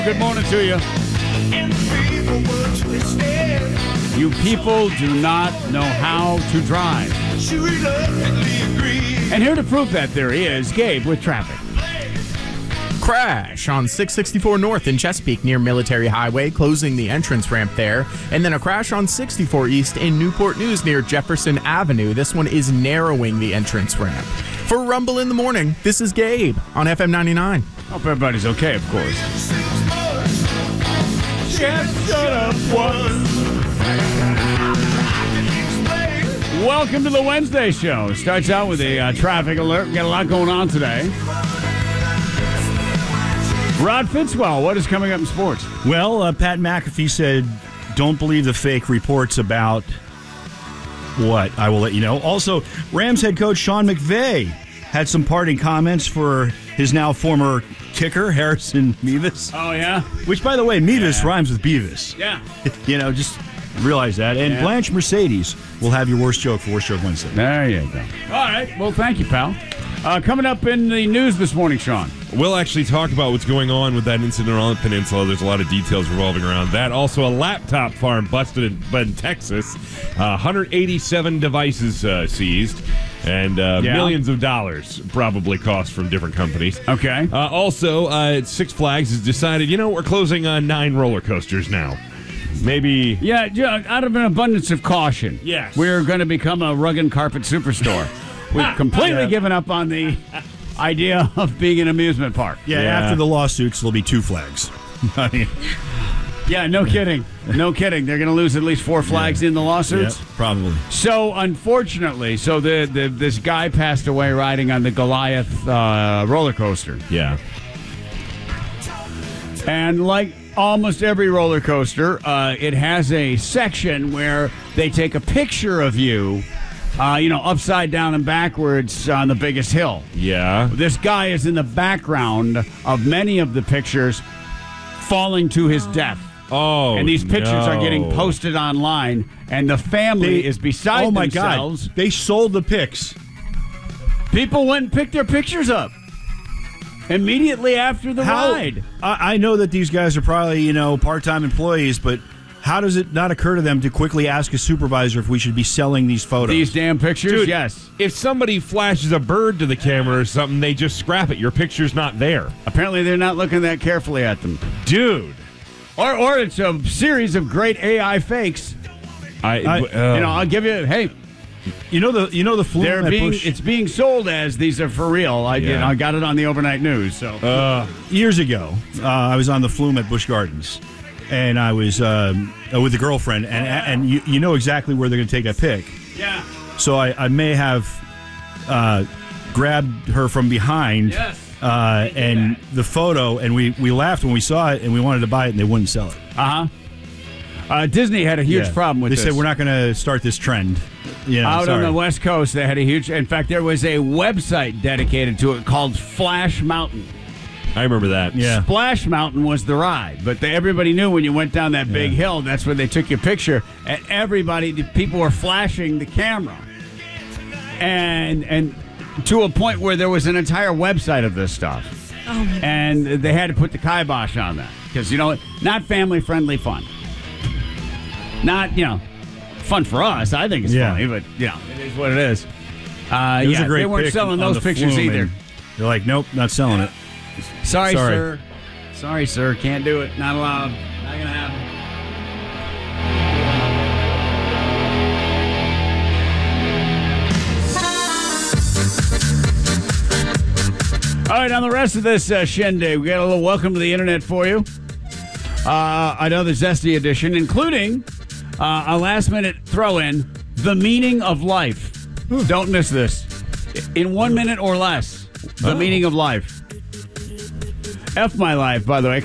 Good morning to you. You people do not know how to drive. And here to prove that theory is Gabe with traffic. Crash on 664 North in Chesapeake near Military Highway, closing the entrance ramp there. And then a crash on 64 East in Newport News near Jefferson Avenue. This one is narrowing the entrance ramp. For Rumble in the Morning, this is Gabe on FM 99. Hope everybody's okay, of course. Shut up once. Welcome to the Wednesday show. Starts out with a traffic alert. We got a lot going on today. Rod Fitzwell, what is coming up in sports? Well, Pat McAfee said, don't believe the fake reports about what? I will let you know. Also, Rams head coach Sean McVay had some parting comments for his now former kicker, Harrison Mevis. Oh, yeah? Which, by the way, Mevis rhymes with Beavis. Yeah. Just realize that. And Blanche Mercedes will have your worst joke for Worst Joke Wednesday. There you go. All right. Well, thank you, pal. Coming up in the news this morning, Sean. We'll actually talk about what's going on with that incident on the peninsula. There's a lot of details revolving around that. Also, a laptop farm busted in Texas. 187 devices seized. And millions of dollars probably cost from different companies. Okay. Also, Six Flags has decided, we're closing 9 roller coasters now. Maybe. Yeah, out of an abundance of caution. Yes. We're going to become a rug and carpet superstore. We've completely given up on the idea of being an amusement park. Yeah, after the lawsuits, there'll be 2 flags. Yeah, no kidding. No kidding. They're going to lose at least 4 flags in the lawsuits? Yeah, probably. So, unfortunately, this guy passed away riding on the Goliath roller coaster. Yeah. And like almost every roller coaster, it has a section where they take a picture of you, upside down and backwards on the biggest hill. Yeah. This guy is in the background of many of the pictures falling to his death. Oh, and these pictures are getting posted online, and the family is beside themselves. God. They sold the pics. People went and picked their pictures up immediately after the ride. I know that these guys are probably, part-time employees, but how does it not occur to them to quickly ask a supervisor if we should be selling these photos? These damn pictures? Dude, yes. If somebody flashes a bird to the camera or something, they just scrap it. Your picture's not there. Apparently they're not looking that carefully at them. Dude. Or it's a series of great AI fakes. I'll give you, hey. You know the flume at Busch? It's being sold as these are for real. I got it on the overnight news. So years ago, I was on the flume at Busch Gardens, and I was with a girlfriend, and you know exactly where they're going to take a pic. Yeah. So I may have grabbed her from behind. Yes. And the photo, and we laughed when we saw it, and we wanted to buy it, and they wouldn't sell it. Disney had a huge problem with this. They said, we're not going to start this trend. Out on the West Coast, they had a huge... In fact, there was a website dedicated to it called Splash Mountain. I remember that. Yeah. Splash Mountain was the ride, but everybody knew when you went down that big hill, that's where they took your picture, and people were flashing the camera. And to a point where there was an entire website of this stuff. Oh, my and they had to put the kibosh on that. Because, not family-friendly fun. Not, fun for us. I think it's funny, but, it is what it is. It was a great they weren't pic selling on those the pictures flume, either. They're like, nope, not selling it. Sorry, sir. Sorry, sir. Can't do it. Not allowed. Not going to happen. All right, on the rest of this shindig, we got a little welcome to the internet for you. Another zesty edition, including a last-minute throw-in, the meaning of life. Don't miss this. In 1 minute or less, the meaning of life. F my life, by the way.